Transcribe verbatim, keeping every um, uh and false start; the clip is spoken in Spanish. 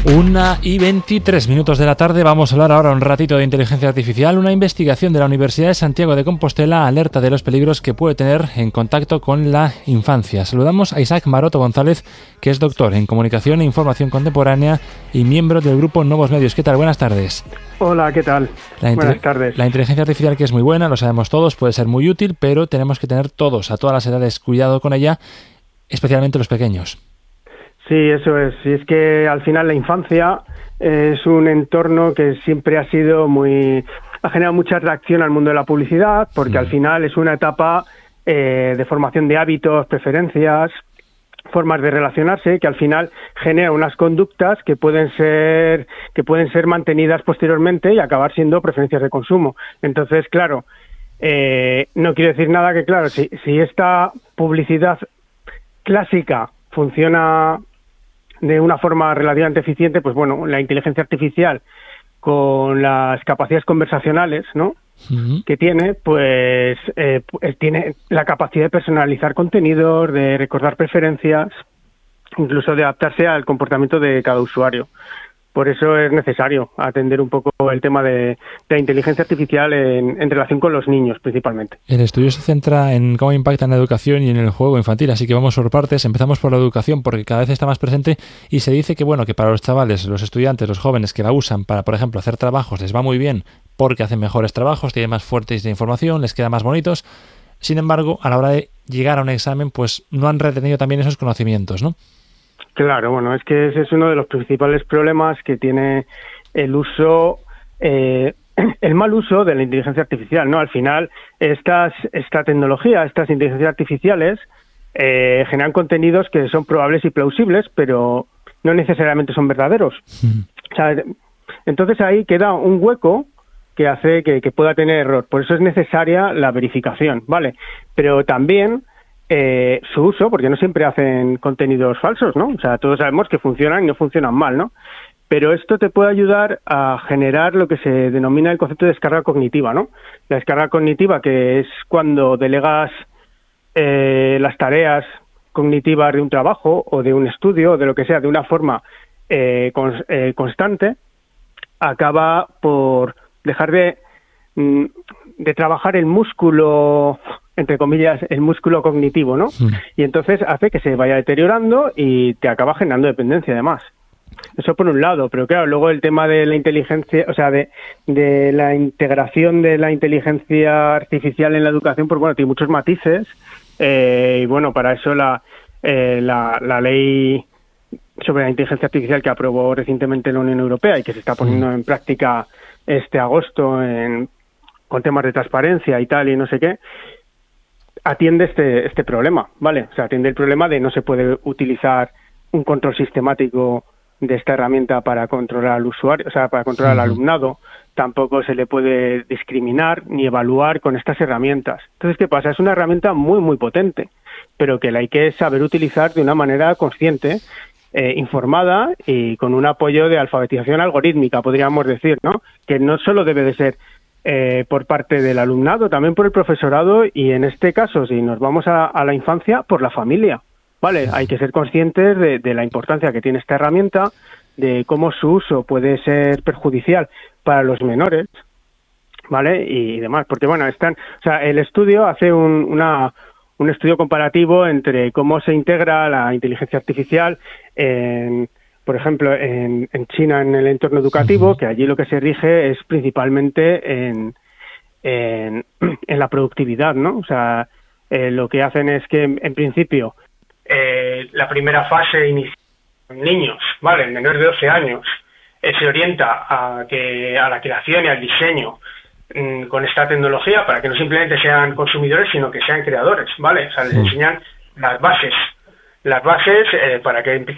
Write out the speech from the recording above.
Una y veintitrés minutos de la tarde. Vamos a hablar ahora un ratito de inteligencia artificial. Una investigación de la Universidad de Santiago de Compostela alerta de los peligros que puede tener en contacto con la infancia. Saludamos a Isaac Maroto González, que es doctor en Comunicación e Información Contemporánea y miembro del grupo Nuevos Medios. ¿Qué tal? Buenas tardes. Hola, ¿qué tal? La Buenas tardes. La inteligencia artificial, que es muy buena, lo sabemos todos, puede ser muy útil, pero tenemos que tener todos, a todas las edades, cuidado con ella, especialmente los pequeños. Sí, eso es. Y es que al final la infancia es un entorno que siempre ha sido muy... ha generado mucha atracción al mundo de la publicidad, porque mm. al final es una etapa eh, de formación de hábitos, preferencias, formas de relacionarse, que al final genera unas conductas que pueden ser que pueden ser mantenidas posteriormente y acabar siendo preferencias de consumo. Entonces, claro, eh, no quiero decir nada que, claro, si, si esta publicidad clásica funciona de una forma relativamente eficiente, pues bueno, la inteligencia artificial con las capacidades conversacionales, ¿no? Uh-huh. que tiene, pues eh, tiene la capacidad de personalizar contenidos, de recordar preferencias, incluso de adaptarse al comportamiento de cada usuario. Por eso es necesario atender un poco el tema de, de la inteligencia artificial en, en relación con los niños, principalmente. El estudio se centra en cómo impacta en la educación y en el juego infantil, así que vamos por partes. Empezamos por la educación, porque cada vez está más presente y se dice que, bueno, que para los chavales, los estudiantes, los jóvenes que la usan para, por ejemplo, hacer trabajos, les va muy bien porque hacen mejores trabajos, tienen más fuertes de información, les quedan más bonitos. Sin embargo, a la hora de llegar a un examen, pues no han retenido también esos conocimientos, ¿no? Claro, bueno, es que ese es uno de los principales problemas que tiene el uso, eh, el mal uso de la inteligencia artificial, ¿no? Al final, estas, esta tecnología, estas inteligencias artificiales, eh, generan contenidos que son probables y plausibles, pero no necesariamente son verdaderos. Mm. O sea, entonces ahí queda un hueco que hace que, que pueda tener error. Por eso es necesaria la verificación, ¿vale? Pero también Eh, su uso, porque no siempre hacen contenidos falsos, ¿no? O sea, todos sabemos que funcionan y no funcionan mal, ¿no? Pero esto te puede ayudar a generar lo que se denomina el concepto de descarga cognitiva, ¿no? La descarga cognitiva, que es cuando delegas eh, las tareas cognitivas de un trabajo o de un estudio o de lo que sea de una forma eh, con, eh, constante, acaba por dejar de, de trabajar el músculo, entre comillas, el músculo cognitivo, ¿no? Sí. Y entonces hace que se vaya deteriorando y te acaba generando dependencia, además. Eso por un lado, pero claro, luego el tema de la inteligencia, o sea, de, de la integración de la inteligencia artificial en la educación, pues bueno, tiene muchos matices, eh, y bueno, para eso la, eh, la, la ley sobre la inteligencia artificial que aprobó recientemente la Unión Europea y que se está poniendo en práctica este agosto en, con temas de transparencia y tal y no sé qué, atiende este este problema, ¿vale? O sea, atiende el problema de no se puede utilizar un control sistemático de esta herramienta para controlar al usuario, o sea, para controlar sí. al alumnado. Tampoco se le puede discriminar ni evaluar con estas herramientas. Entonces, ¿qué pasa? Es una herramienta muy, muy potente, pero que la hay que saber utilizar de una manera consciente, eh, informada y con un apoyo de alfabetización algorítmica, podríamos decir, ¿no? Que no solo debe de ser Eh, por parte del alumnado, también por el profesorado y en este caso, si nos vamos a, a la infancia, por la familia, ¿vale? Hay que ser conscientes de, de la importancia que tiene esta herramienta, de cómo su uso puede ser perjudicial para los menores, ¿vale? Y demás, porque bueno, están, o sea, el estudio hace un, una, un estudio comparativo entre cómo se integra la inteligencia artificial en, por ejemplo, en, en China, en el entorno educativo, uh-huh. que allí lo que se rige es principalmente en, en, en la productividad, ¿no? O sea, eh, lo que hacen es que, en, en principio, eh, la primera fase inicial en niños, ¿vale? En menores de doce años, eh, se orienta a, que, a la creación y al diseño mmm, con esta tecnología para que no simplemente sean consumidores, sino que sean creadores, ¿vale? O sea, les uh-huh. enseñan las bases, las bases eh, para que empiecen